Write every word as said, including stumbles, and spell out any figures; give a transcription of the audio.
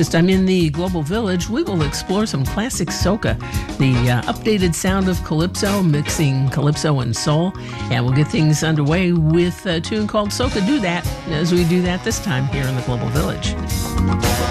This time in the Global Village, we will explore some classic soca, the uh, updated sound of calypso, mixing calypso and soul. And we'll get things underway with a tune called Soca Do That as we do that this time here in the Global Village.